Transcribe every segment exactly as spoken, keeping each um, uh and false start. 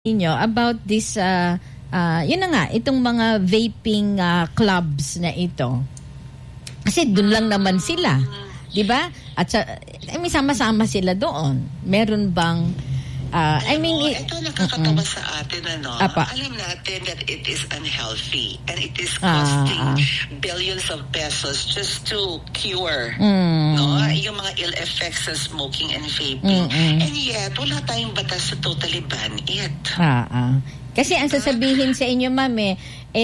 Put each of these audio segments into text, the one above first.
inyo about this, uh, uh, yun na nga, itong mga vaping uh, clubs na ito. Kasi doon lang naman sila, di ba? At sa, I mean, sama-sama sila doon. Meron bang, uh, I mean... Mo, ito nakakatawa sa atin, ano? Apa. Alam natin that it is unhealthy and it is costing ah, ah. billions of pesos just to cure, mm. no? Yung mga ill effects of smoking and vaping. Mm-mm. And yet, wala tayong batas to totally ban it. Ah, ah. Kasi ang sasabihin sa inyo, ma'am, eh,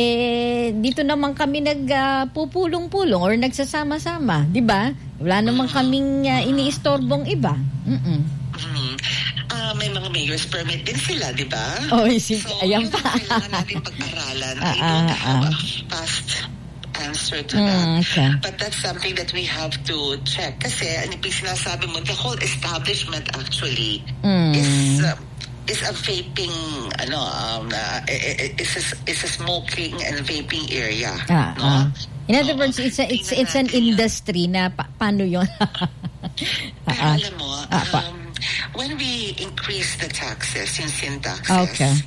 eh dito naman kami nagpupulong-pulong uh, or nagsasama-sama, di ba? Wala naman kaming uh, iniistorbong iba. Mm-mm. Mm-hmm. Uh, may mga mayor's permit din sila, di ba? Oh, si, so, ayan pa. So, kailangan natin pag-aralan. Ah, I don't ah, have ah. a fast answer to mm, that. okay. But that's something that we have to check. Kasi, ano yung sinasabi mo, the whole establishment actually mm. is... Uh, is a vaping, ano, um, uh, is a, is a smoking and vaping area. Ah, no? ah. In other Oo. words, it's a, it's it's an industry na pa, paano yun? Pero ah, alam mo, ah, um, when we increase the taxes, yung sin taxes, okay.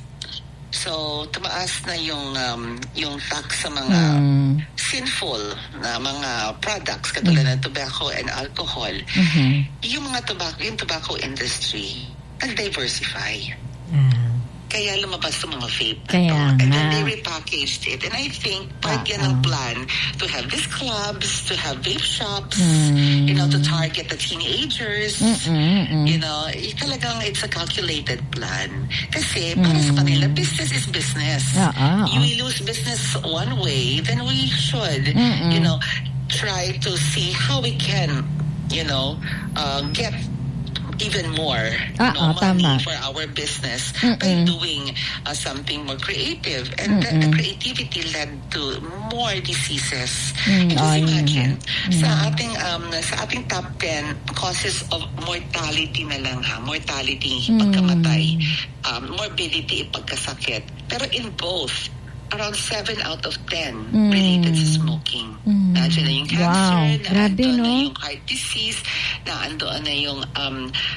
so tumaas na yung um, yung tax sa mga mm. sinful na mga products katulad mm. ng tobacco and alcohol. Mm-hmm. Yung mga tobacco, yung tobacco industry, nag-diversify. Ah. Kaya lumabas sa mga vape na Kaya to. And then nga. they repackaged it. And I think part Ah, yan ah. ng plan to have these clubs, to have vape shops, mm. you know, to target the teenagers. Mm-mm, mm-mm. You know, y- talagang it's a calculated plan. Kasi para mm. sa kanila, business is business. Ah, ah, ah. You lose business one way, then we should, Mm-mm. you know, try to see how we can, you know, uh, get even more ah, no, ah, money tama. for our business Mm-mm. by doing uh, something more creative. And the, the creativity led to more diseases. Mm, Just oh, imagine, yeah. sa ating um, sa ating top ten causes of mortality na lang ha, mortality, mm. pagkamatay, um, morbidity, pagkasakit. Pero in both, around seven out of ten mm. related to smoking. Mm. Nandiyan na yung cancer, wow. na Grabe, no? na yung heart disease, na andoon na yung um,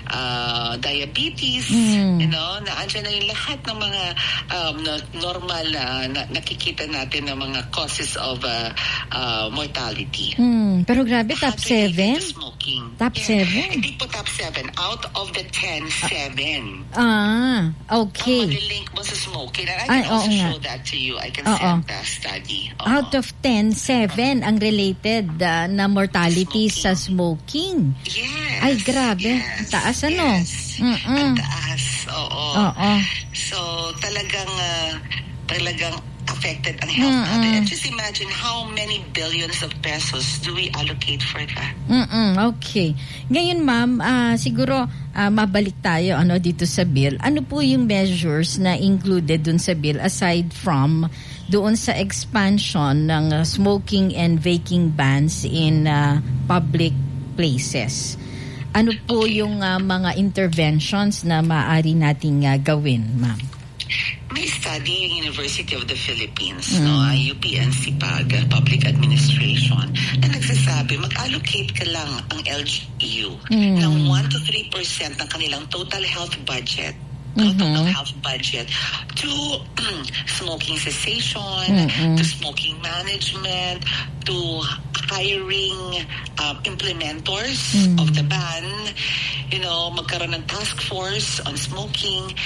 uh, diabetes, mm. you know, na andyan na yung lahat ng mga um, normal uh, na nakikita natin ng mga causes of uh, uh, mortality. Mm. Pero grabe, top seven? Smoking. Top yeah. seven? Hindi po top seven. Out of the ten, seven. Ah, okay. Ang malilink mo sa smoking. And I Ay, can also nga. show that to you. I can Oo. send the study. Oo. Out of ten, seven ang related uh, na mortality Smoking. sa smoking. Yes. Ay, grabe. Yes, Taas ano? Yes. Mm-mm. Ang taas. Oo. Oo. So, talagang, uh, talagang affected ang health Mm-mm. natin. And just imagine how many billions of pesos do we allocate for that? Mm-mm, okay. Ngayon, ma'am, uh, siguro uh, mabalik tayo ano dito sa bill. Ano po yung measures na included dun sa bill aside from doon sa expansion ng uh, smoking and vaping bans in uh, public places? Ano po Okay. yung uh, mga interventions na maaari nating uh, gawin, ma'am? May study yung University of the Philippines, Mm. no, U P and C P A G, Public Administration, na nagsasabi, mag-allocate ka lang ang L G U Mm. ng one to three percent ng kanilang total health budget, Mhm. total health budget, to smoking cessation, Mm-mm. to smoking management, to hiring um, implementors Mm. of the ban, you know, magkaroon ng task force on smoking.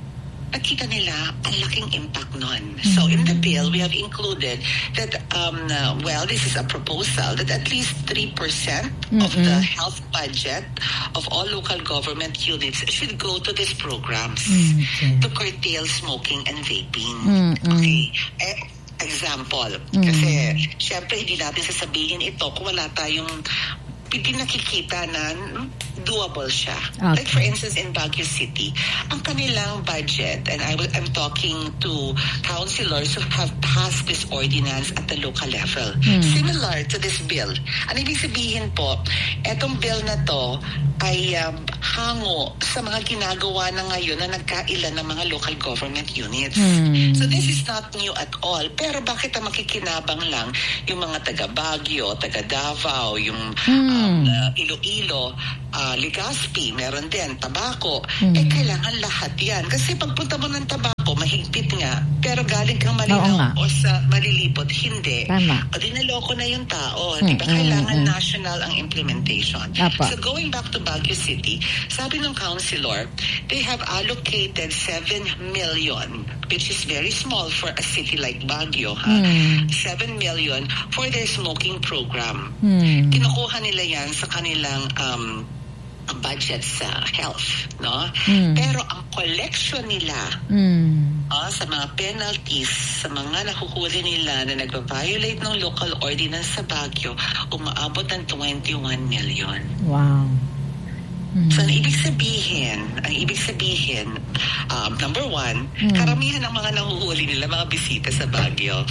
Nakita nila ang laking impact nun. Mm-hmm. So in the bill, we have included that, um, uh, well, this is a proposal that at least three percent mm-hmm. of the health budget of all local government units should go to these programs Okay. to curtail smoking and vaping. Mm-hmm. Okay. Eh, example, Mm-hmm. kasi syempre hindi natin sasabihin ito kung wala tayong hindi nakikita na doable siya. Okay. Like for instance, in Baguio City, ang kanilang budget, and I will, I'm talking to councilors who have passed this ordinance at the local level. Hmm. Similar to this bill. Ano ibig sabihin po, etong bill na to ay um, hango sa mga ginagawa na ngayon na nagkailan ng mga local government units. Hmm. So this is not new at all. Pero bakit ang makikinabang lang yung mga taga Baguio, taga Davao, yung Hmm. um, uh, Iloilo, uh, Legazpi, meron din, tabako. Mm. Eh, kailangan lahat yan. Kasi pagpunta mo ng tabako, mahigpit nga. Pero galing kang malinaw o sa malilipot, hindi. Tama. O dinaloko na yung tao. Mm, Di ba? Kailangan mm, mm. national ang implementation. Apa. So going back to Baguio City, sabi ng councilor, they have allocated seven million, which is very small for a city like Baguio. Ha? Mm. seven million for their smoking program. Mm. Kinukuha nila yan sa kanilang um, budget sa health, no? Mm. Pero ang collection nila Mm. uh, sa mga penalties, sa mga nahuhuli nila na nagpa-violate ng local ordinance sa Baguio, umaabot ng twenty-one million. Wow. Mm. So, ang ibig sabihin, ang ibig sabihin, um, number one, Mm. karamihan ng mga nahuhuli nila, mga bisita sa Baguio.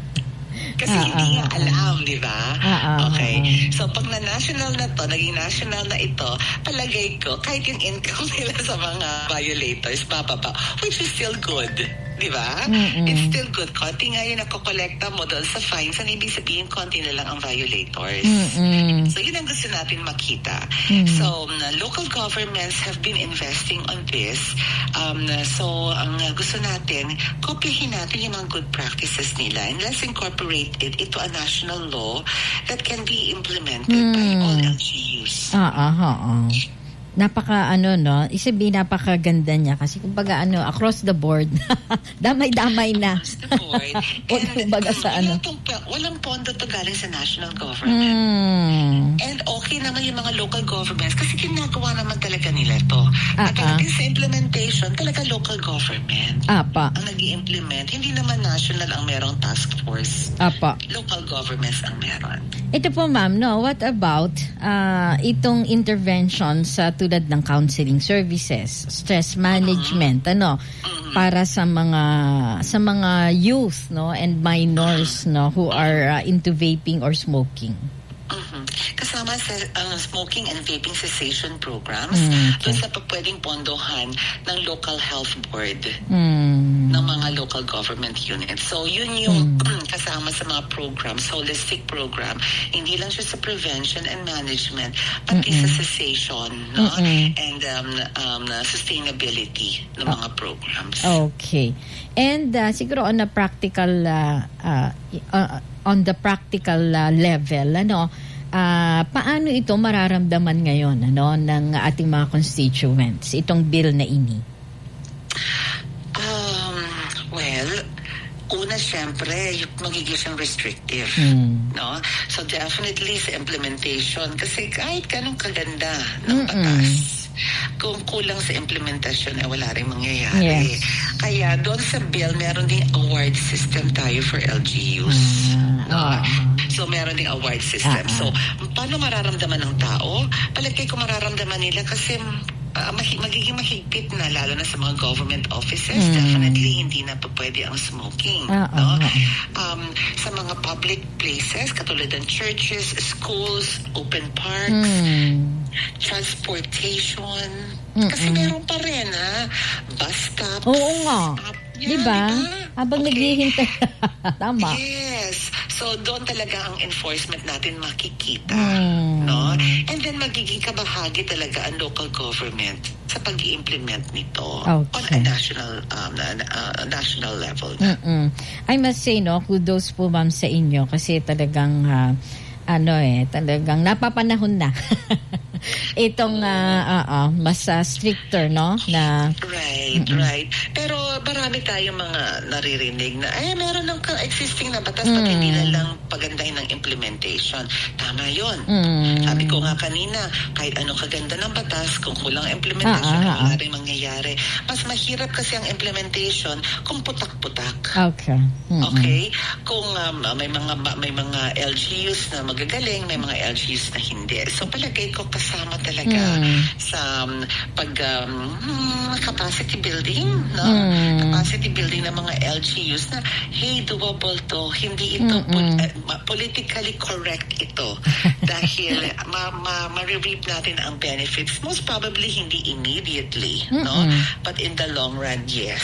Kasi Ah, hindi ah, nga ah, alam, di ba? Ah, ah, Okay. ah, ah. So, pag na-national na to, naging national na ito, palagay ko, kahit yung income nila sa mga violators, bababa, which is still good. Di ba? Mm-mm. It's still good. Konti nga yung nakokolekta mo doon sa fines. Ang ibig sabihin, konti na lang ang violators. Mm-mm. So, yun ang gusto natin makita. Mm. So, um, local governments have been investing on this. Um, so, ang uh, gusto natin, kopyahin natin yung mga good practices nila and let's incorporate it into a national law that can be implemented Mm. by all L G Us. Ah, ah, ah, ah. Napaka ano no, isabi napakaganda niya kasi kumbaga ano across the board damay-damay na. Across the board. Wag kumbaga sa ano. Walang, tong- walang pondo to galing sa national government. Mm. And okay naman yung mga local governments kasi ginagawa naman talaga nila to. Ah, At ah. talagang sa implementation, talaga local government Apa. ang nag-i-implement. Hindi naman national ang merong task force. Apa. Local governments ang meron. Ito po ma'am, no, what about uh, itong intervention sa tulad ng counseling services, stress management, uh-huh. ano, uh-huh. para sa mga sa mga youth, no, and minors, uh-huh. no, who are uh, into vaping or smoking. Mm-hmm. Kasama sa uh, smoking and vaping cessation programs, Mm, okay. doon sa pwedeng pondohan ng local health board Mm. ng mga local government units. So, yun yung mm. kasama sa mga programs, holistic program. Hindi lang siya sa prevention and management, pati Mm-mm. sa cessation, no? Mm-mm. And um, um, sustainability ng Oh. mga programs. Okay. And uh, siguro on a practical uh, uh, uh, on the practical uh, level, ano, uh, paano ito mararamdaman ngayon, ano, ng ating mga constituents, itong bill na ini? Um, well, una, syempre, yung magiging siyang restrictive. Hmm. No? So, definitely sa implementation, kasi kahit ganun kaganda ng Mm-mm. batas, kung kulang sa implementasyon, eh, wala rin mangyayari. Yes. Kaya doon sa bill, meron ding award system tayo for L G Us. Ah, No? ah. So, meron ding award system. Ah, ah. So, paano mararamdaman ng tao? Palagay ko mararamdaman nila kasi Uh, mahi- magiging mahigpit na lalo na sa mga government offices. Mm. Definitely hindi na pa pwede ang smoking. Ah, no? ah, Um, sa mga public places katulad ng churches, schools, open parks, Hmm. transportation. Mm-mm. Kasi meron pa rin, ha? Bus stops. Oo nga. Stop. Di Yeah, ba? diba? Habang Okay. naghihintay. Tama. Yes. So, doon talaga ang enforcement natin makikita. Mm. No? And then, magiging kabahagi talaga ang local government sa pag-i-implement nito Okay. on a national um, uh, national level. Mm-mm. I must say, no, kudos po ma'am sa inyo kasi talagang ah, ano eh, talagang napapanahon na. Itong uh, uh, uh, mas uh, stricter, no? Na Right, Mm-mm. right. Pero marami tayong mga naririnig na, eh, meron ng existing na batas, Mm. pati hindi na lang pagandahin ng implementation. Tama yun. Mm. Sabi ko nga kanina, kahit anong kaganda ng batas, kung kulang ang implementation, Ah, ah, wala ah. rin mangyayari. Mas mahirap kasi ang implementation kung putak-putak. okay. Mm-mm. Okay? Kung um, may mga may mga L G Us na magagaling, may mga L G Us na hindi. So palagay ko kasama talaga Mm. sa um, pag um, hmm, capacity building, no? Mm. Capacity building ng mga L G Us na hey, doable to. Hindi ito pol- uh, ma- politically correct ito. Dahil ma, ma, ma-reap natin ang benefits. Most probably hindi immediately, no? Mm-mm. But in the long run, yes.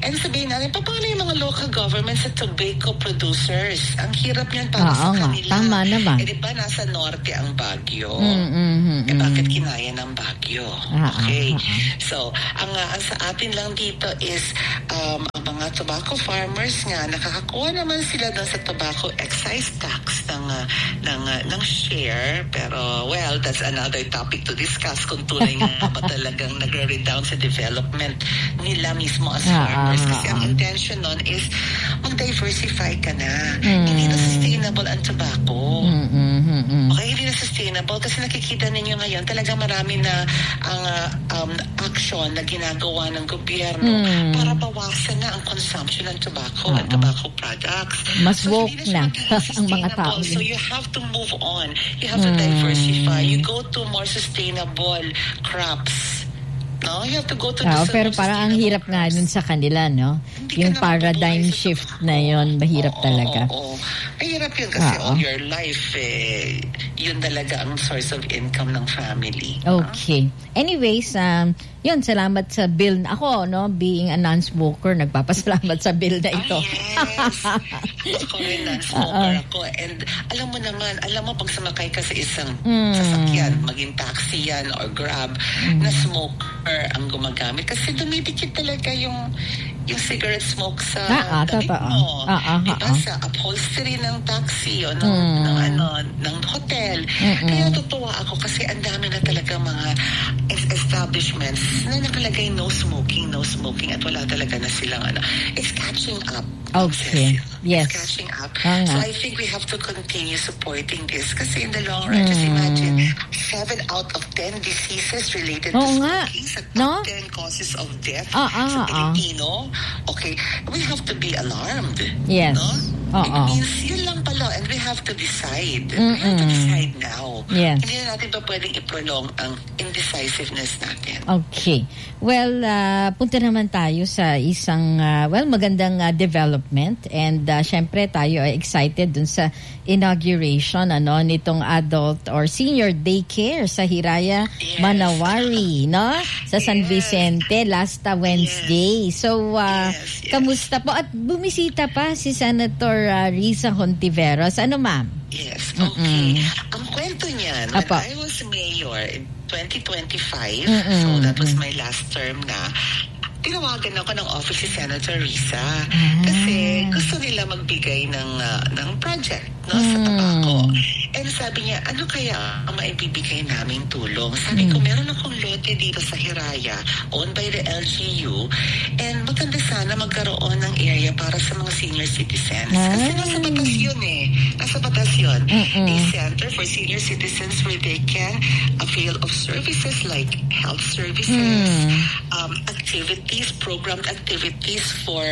And sabihin natin, paano yung mga local governments at tobacco producers? Ang hirap niyan para Oo sa nga, kanila. tama naman. Eh, di ba nasa norte ang Baguio? Mm-hmm. Eh, bakit kinaya ng Baguio? Ah, Okay. ah, ah. So, ang, uh, ang sa atin lang dito is um, ang mga tobacco farmers nga, nakakakuha naman sila doon sa tobacco excise tax ng, uh, ng, uh, ng share. Pero, well, that's another topic to discuss kung tunay nga ba talagang nagre-redown sa development nila mismo as Ah, farmers. ah, Kasi ah. ang intention nun is mag-diversify ka na. Mm. Hindi na sustainable ang tobacco. Mm-hmm. Okay, hindi na sustainable kasi nakikita ninyo ngayon talaga marami na ang uh, um, action na ginagawa ng gobyerno Mm. para bawasan na ang consumption ng tobacco Oo. and tobacco products. Mas So, woke hindi na na siya magiging ang mga tao. sustainable. So you have to move on. You have to Mm. diversify. You go to more sustainable crops. No, you have to go to Oo, the pero parang ang hirap nga nun sa kanila, no? Hindi Yung ka na paradigm mabubuhay sa shift tobacco. na yon, mahirap Oo, talaga. Oo, oo. Mahirap yun kasi Oo. all your life, eh, yun talaga ang source of income ng family. Okay. Anyways, um, yun, salamat sa bill. Ako, no, being a non-smoker, nagpapasalamat sa bill na ito. Ah, yes. Ako rin, non-smoker ako. And alam mo naman, alam mo, pag sumakay ka sa isang Mm. sasakyan, maging taxi yan or grab, na smoker ang gumagamit. Kasi dumidikit talaga yung yung cigarette smoke sa Ah, ah, damit totoo. mo. Ah, ah, diba? ah, ah. Sa upholstery ng taxi o ng, Mm. ng, ano, ng hotel. Mm-mm. Kaya natutuwa ako kasi ang dami na talaga mga es- establishments na nakalagay no smoking, no smoking at wala talaga na silang ano. It's catching up. Okay. Cecil. Yes. It's catching up. Ah, So nga. I think we have to continue supporting this kasi in the long run, just imagine, seven out of ten diseases related Oo to nga. smoking sa top No? ten causes of death Ah, ah, sa ah. Pilipino. Okay, we have to be alarmed. Yes. No? Oo. It means yun lang pala and we have to decide. We have to Mm-mm. decide now. Yes. Hindi na natin pa pwedeng i-prolong ang indecisiveness natin. Okay. Well, uh, punta naman tayo sa isang, uh, well, magandang uh, development. And uh, syempre tayo ay excited dun sa inauguration ano, nitong adult or senior daycare sa Hiraya, Yes. Manawari, no? Sa San Yes. Vicente, last uh, Wednesday. So, uh, Yes, yes. kamusta po? At bumisita pa si Senator uh, Risa Hontiveros. Ano, ma'am? Yes, okay. Mm-mm. Ang kwento niyan, when Apo. I was mayor in twenty twenty-five, Mm-mm. so that was my last term na, tinawagan ako ng office si Senator Risa Ah. kasi gusto nila magbigay ng uh, ng project no, sa Mm. tabako. And sabi niya, ano kaya ang maibibigay naming tulong? Sabi ko, meron akong lote dito sa Hiraya, owned by the L G U, and maganda sana magkaroon ng area para sa mga senior citizens. Kasi Ay. nasa batas yun eh. Nasa batas yun. Mm-mm. A center for senior citizens where they can avail of services like health services, Mm. um, activities, programmed activities for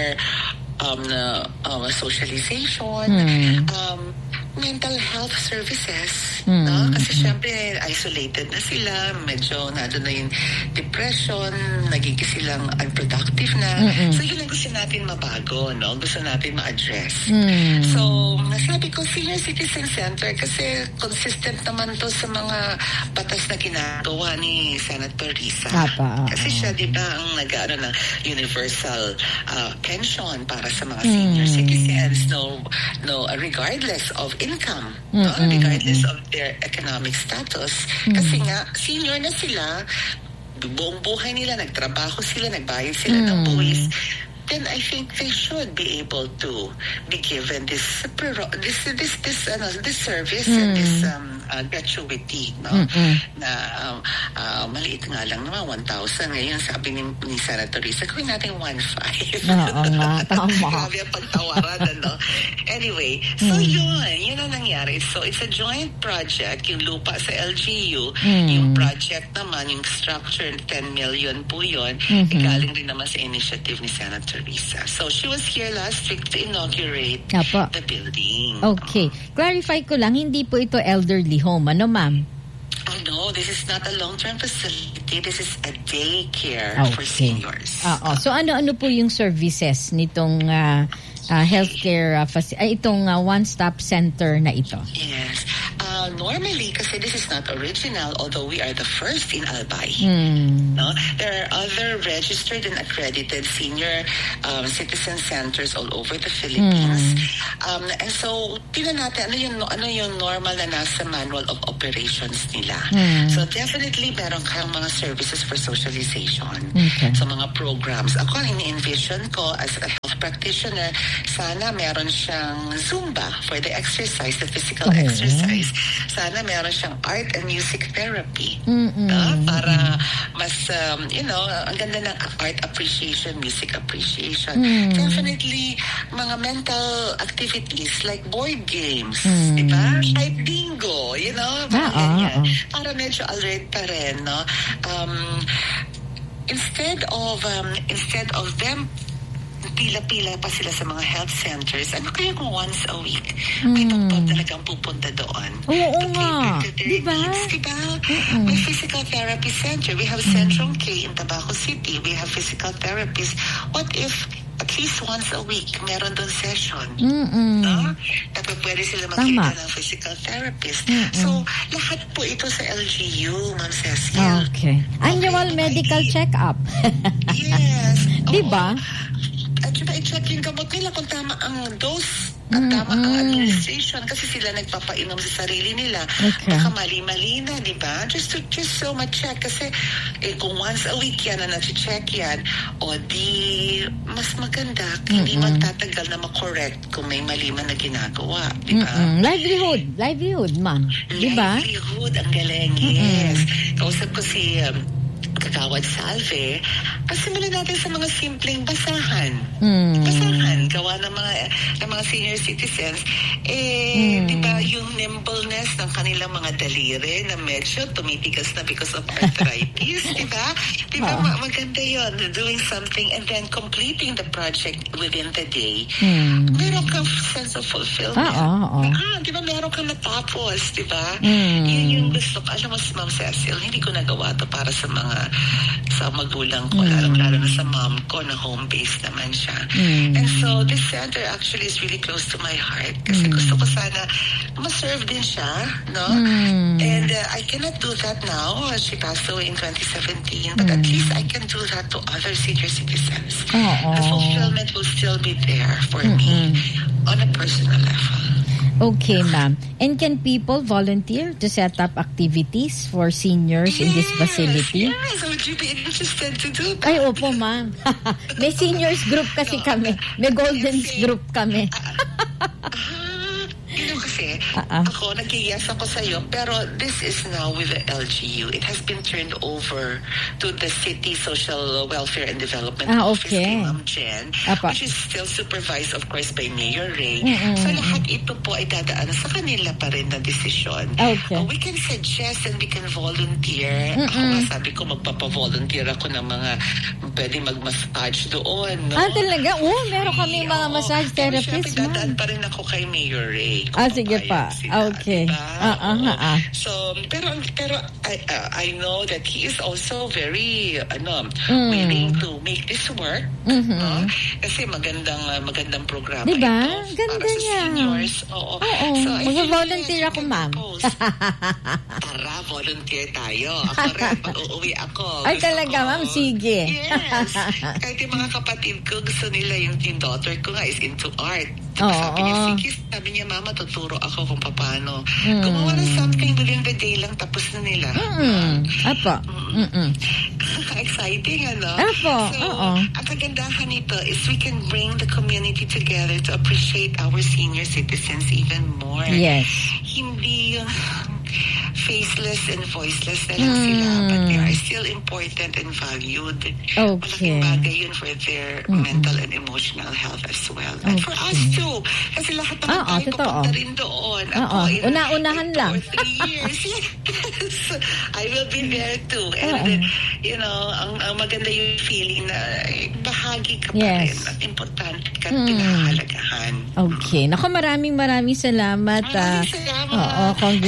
um, uh, uh, socialization, Mm. um, mental health services. Mm. No? Kasi syempre, isolated na sila, medyo nado na yung depression, nagiging silang unproductive na. Mm-mm. So yun ang gusto natin mabago, no? Gusto natin ma-address. Mm. So, nasabi ko, senior citizen center kasi consistent naman to sa mga batas na ginagawa ni Senator Risa. Apa, oo. Kasi siya, di ba, ang nag-ano ng universal uh, pension para sa mga senior Mm. citizens, no, no, uh, regardless of income, no? Mm-mm. Regardless of their economic status. Kasi nga, senior na sila, buong buhay nila, nagtrabaho sila, nagbayad sila ng Mm. buwis, then I think they should be able to be given this prero- this this this ano, this service and this um, uh, gratuity, no? Mm-mm. Na um, uh, maliit nga lang naman, one thousand. Ngayon, sabi ni, ni Senator Risa, gawin natin one five. Oo nga, tama. Grabe ang pagtawaran, ano? Anyway, so Mm. yun, yun ang nangyari. So it's a joint project, yung lupa sa L G U, Mm. yung project naman, yung structure, ten million po yun, Mhm. galing din naman sa initiative ni Senator Risa. So she was here last week to inaugurate Apo. the building. Okay. Clarify ko lang, hindi po ito elderly home. Ano, ma'am? Oh no, this is not a long-term facility. This is a daycare for Okay. seniors. Oo. So, ano-ano po yung services nitong uh, uh, healthcare uh, faci- ay, itong uh, one-stop center na ito? Yes. Uh, uh, normally, kasi this is not original, although we are the first in Albay. Mm. No? There are other registered and accredited senior um, citizen centers all over the Philippines. Mm. Um, and so, tingnan natin, ano yung, ano yung normal na nasa manual of operations nila. Mm. So, definitely, meron kang mga services for socialization. Okay. So, mga programs. Ako, ini-envision ko as a health practitioner, sana meron siyang Zumba for the exercise, the physical okay. exercise. Sana meron siyang art and music therapy. Uh, para mas, um, you know, ang ganda ng art appreciation, music appreciation. Mm. Definitely, mga mental activities like board games, mm. diba? Kahit bingo, you know? Ah, ah, ah. Para medyo alert pa rin, no? Um, instead of, um, instead of them pila-pila pa sila sa mga health centers, ano kaya kung once a week mm. may doktor talagang pupunta doon? Oo nga. Diba? Diba? Mm-mm. May physical therapy center. We have Centrum K in Tabaco City. We have physical therapists. What if at least once a week meron doon session? No? Tapos pwede sila makita ng physical therapist. Mm-mm. So, lahat po ito sa L G U, Ma'am Cecil. Okay. Annual okay. medical check-up. Yes. Diba? At saka i-check yung gamot nila kung tama ang dose at tama mm-hmm. ang administration kasi sila nagpapainom sa sarili nila. Okay. Baka mali-mali na, di ba? Just to, just so ma-check kasi eh, kung once a week yan na na-check yan, o di mas maganda, mm-hmm. hindi magtatagal na ma-correct kung may mali man na ginagawa, di ba? Mm-hmm. Livelihood. Livelihood, ma'am. Di ba? Livelihood, ang galing, yes. Mm-hmm. Kausap ko si um, Kagawad Salve, pasimulan natin sa mga simpleng basahan. Mm. Basahan, gawa ng mga ng mga senior citizens. Eh, mm. di ba, yung nimbleness ng kanilang mga daliri na medyo tumitigas na because of arthritis, di ba? Di ba, oh. maganda yun, doing something and then completing the project within the day. Mm. Meron kang sense of fulfillment. Oh, oh, oh. Ah, di ba, meron kang natapos, di ba? Mm. Yun yung gusto ko. Alam mo, Ma'am Cecil, hindi ko nagawa to para sa mga sa magulang ko, mm. lalo-lalo na sa mom ko na home-based naman siya. Mm. And so, this center actually is really close to my heart kasi mm. gusto ko sana ma-serve din siya, no? Mm. And uh, I cannot do that now. She passed away in twenty seventeen, but mm. at least I can do that to other senior citizens. Oh, oh. The fulfillment will still be there for mm-hmm. me on a personal level. Okay, ma'am. And can people volunteer to set up activities for seniors yes, in this facility? Yes, would you be interested to do that? Ay, opo, ma'am. May seniors group kasi no, kami. May Goldens group kami. uh, uh, you know kasi, uh-uh. ako, nag-yes ako sa'yo, pero this is now with the L G U. It has been turned over to the City Social Welfare and Development ah, Office okay. kay Ma'am Jen, Apa. which is still supervised, of course, by Mayor Ray. Mm-mm. So lahat ito po ay dadaan sa kanila pa rin na desisyon. Okay. Uh, we can suggest and we can volunteer. Mm-mm. Ako nga sabi ko, magpapavolunteer ako ng mga pwede mag-massage doon. No? Ah, talaga? Oo, meron kami mga Oo. massage therapists, ma'am. Dadaan pa rin ako kay Mayor Ray. Ah, sige pa. Sila, okay. Diba? Ah, ah, ah, ah. So, pero pero I uh, I know that he is also very ano mm. willing to make this work. Mm-hmm. No? Kasi magandang uh, magandang programa diba? ito. Ganda para niya. sa seniors. Oo. Oo. So, mag-volunteer ako, ma'am. Tara, volunteer tayo. Ako rin, pag-uuwi ako. Ay, talaga, ko. Ma'am? Sige. Yes. Kahit yung mga kapatid ko, gusto nila yung, yung daughter ko nga is into art. Oo. Sabi niya, sige, sabi niya, mama, tuturo ako kung paano. Mm. Gumawa ng something within the day lang, tapos na nila. Mm. Apo. Mm. Exciting, ano? Apo. So, Oo. ang kagandahan nito is we can bring the community together to appreciate our senior citizens even more. Yes. Hindi yung faceless and voiceless na lang mm. sila, but they are still important and valued. Okay. Malaking bagay yun for their mm. mental and emotional health as well. And okay. for us too. Kasi lahat naman ah, tayo papunta rin doon. Ako, oh, in una-unahan like lang. two or three years. Yes. I will be there too. And, uh-uh. you know, ang, ang maganda yung feeling na eh, bahagi ka pa yes. rin at importante ka mm. pinahalagahan. Okay. Naku, maraming maraming salamat. Maraming salamat. Oo, Congresswoman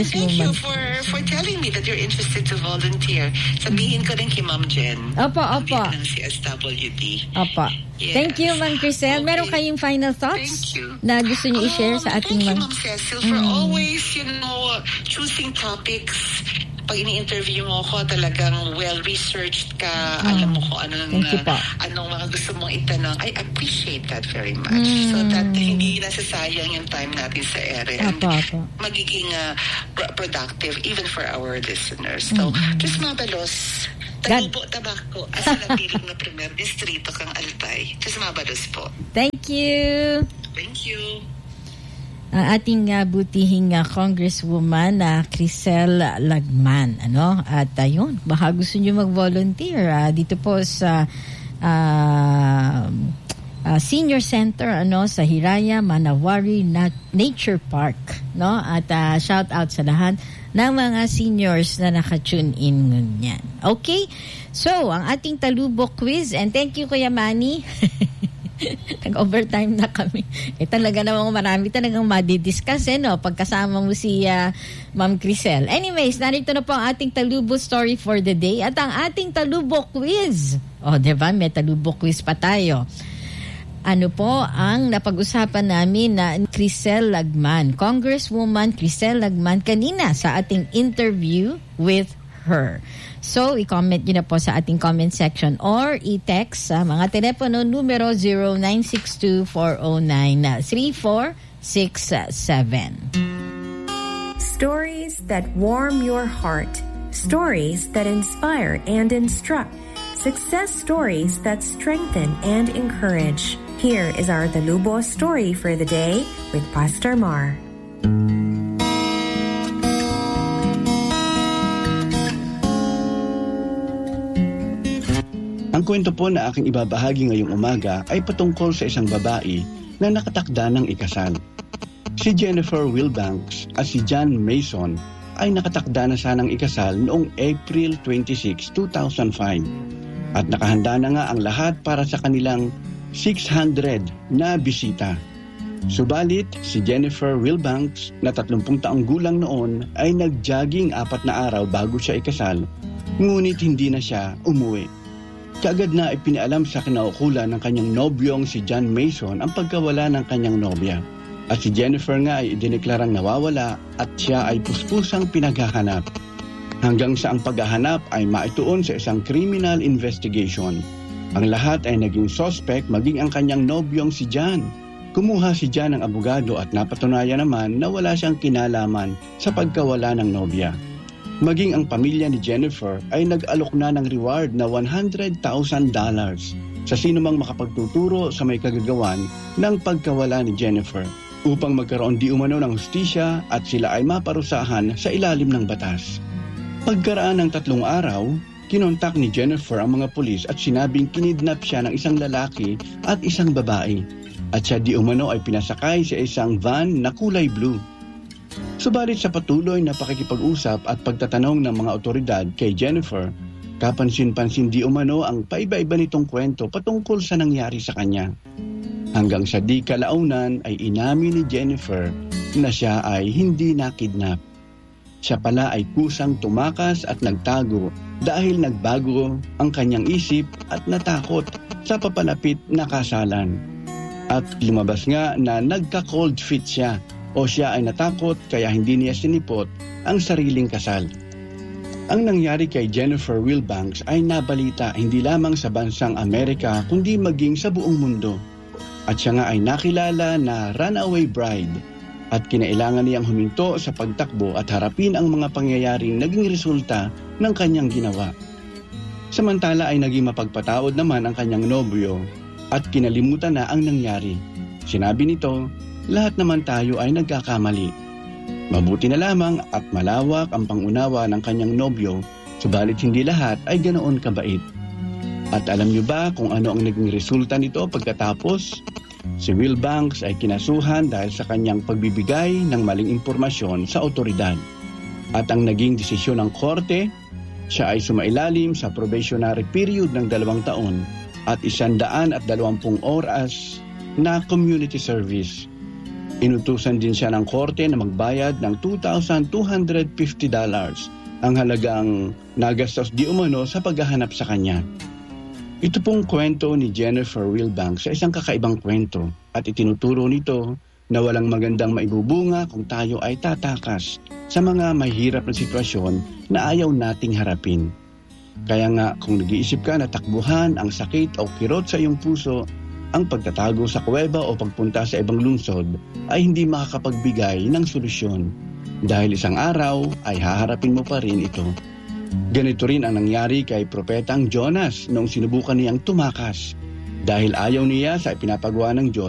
you for for telling me that you're interested to volunteer. Sabihin ko rin kay Ma'am Jen. Opo, opo. Ng C S W D. Opo. Yes. Thank you, Ma'am Crisel. Okay. Meron kayong final thoughts na gusto niyo i-share um, sa ating mga... Thank you, Ma'am Cecil, for mm. always, you know, choosing topics. Pag ini-interview mo ko, talagang well-researched ka. Mm. Alam mo kung anong, uh, anong mga gusto mong itanong. I appreciate that very much. Mm. So that hindi nasasayang yung time natin sa ere. And apo, apo. magiging uh, pr- productive even for our listeners. So, mm-hmm. just mabalos. Tagubo, tabako. Asa nabilog na primer distrito kang Altay. Just mabalos po. Thank you. Thank you. Ang ating uh, butihing uh, Congresswoman na uh, Crisel Lagman, ano? At ayun, uh, baka gusto niyo mag-volunteer uh, dito po sa uh, uh, Senior Center, ano, sa Hiraya Manawari Nat- Nature Park, no? At uh, shout out sa lahat ng mga seniors na naka-tune in ngunyan. Okay? So, ang ating talubok quiz, and thank you Kuya Manny. Nag-overtime na kami. Eh talaga namang marami talagang madidiscuss eh, no? Pagkasama mo si uh, Ma'am Crisel. Anyways, narito na po ang ating talubo story for the day at ang ating talubo quiz. O, diba? May talubo quiz pa tayo. Ano po ang napag-usapan namin na Crisel Lagman, Congresswoman Crisel Lagman, kanina sa ating interview with her. So, i-comment nyo na po sa ating comment section or i-text sa mga telepono numero zero nine six two, four zero nine, three four six seven. Stories that warm your heart. Stories that inspire and instruct. Success stories that strengthen and encourage. Here is our Dalubo story for the day with Pastor Mar. Ang kwento po na aking ibabahagi ngayong umaga ay patungkol sa isang babae na nakatakda ng ikasal. Si Jennifer Wilbanks at si John Mason ay nakatakda na sanang ikasal noong April twenty-sixth, two thousand five. At nakahanda na nga ang lahat para sa kanilang six hundred na bisita. Subalit, si Jennifer Wilbanks na tatlumpung taong gulang noon ay nag-jogging apat na araw bago siya ikasal, ngunit hindi na siya umuwi. Kaagad na ipinaalam sa kinaukulan ng kanyang nobyong si John Mason ang pagkawala ng kanyang nobya. At si Jennifer nga ay idineklarang nawawala at siya ay puspusang pinaghahanap. Hanggang sa ang paghahanap ay maituon sa isang criminal investigation. Ang lahat ay naging suspect maging ang kanyang nobyong si John. Kumuha si John ng abogado at napatunayan naman na wala siyang kinalaman sa pagkawala ng nobya. Maging ang pamilya ni Jennifer ay nag-alok na ng reward na one hundred thousand dollars sa sinumang makapagtuturo sa may kagagawan ng pagkawala ni Jennifer upang magkaroon di umano ng hustisya at sila ay maparusahan sa ilalim ng batas. Pagkaraan ng tatlong araw, kinontak ni Jennifer ang mga pulis at sinabing kinidnap siya ng isang lalaki at isang babae at siya di umano ay pinasakay sa isang van na kulay blue. Subalit sa patuloy na pakikipag-usap at pagtatanong ng mga otoridad kay Jennifer, kapansin-pansin di umano ang paiba-iba nitong kwento patungkol sa nangyari sa kanya. Hanggang sa di kalaunan ay inamin ni Jennifer na siya ay hindi nakidnap. Siya pala ay kusang tumakas at nagtago dahil nagbago ang kanyang isip at natakot sa papalapit na kasalan. At lumabas nga na nagka-cold feet siya o siya ay natakot kaya hindi niya sinipot ang sariling kasal. Ang nangyari kay Jennifer Wilbanks ay nabalita hindi lamang sa bansang Amerika kundi maging sa buong mundo. At siya nga ay nakilala na runaway bride at kinailangan niyang huminto sa pagtakbo at harapin ang mga pangyayaring naging resulta ng kanyang ginawa. Samantala ay naging mapagpatawad naman ang kanyang nobyo at kinalimutan na ang nangyari. Sinabi nito, lahat naman tayo ay nagkakamali. Mabuti na lamang at malawak ang pangunawa ng kanyang nobyo, subalit hindi lahat ay ganoon kabait. At alam niyo ba kung ano ang naging resulta nito pagkatapos? Si Wilbanks ay kinasuhan dahil sa kanyang pagbibigay ng maling impormasyon sa otoridad. At ang naging desisyon ng korte, siya ay sumailalim sa probationary period ng dalawang taon at isandaan at dalawampung oras na community service. Inutusan din siya ng korte na magbayad ng two thousand two hundred fifty dollars ang halagang nagastos di umano sa paghahanap sa kanya. Ito pong kwento ni Jennifer Wilbanks sa isang kakaibang kwento at itinuturo nito na walang magandang maibubunga kung tayo ay tatakas sa mga mahirap na sitwasyon na ayaw nating harapin. Kaya nga kung nag-iisip ka na takbuhan ang sakit o kirot sa iyong puso, ang pagtatago sa kuweba o pagpunta sa ibang lungsod ay hindi makakapagbigay ng solusyon dahil isang araw ay haharapin mo pa rin ito. Ganito rin ang nangyari kay Propetang Jonas noong sinubukan niyang tumakas. Dahil ayaw niya sa ipinapagawa ng Diyos,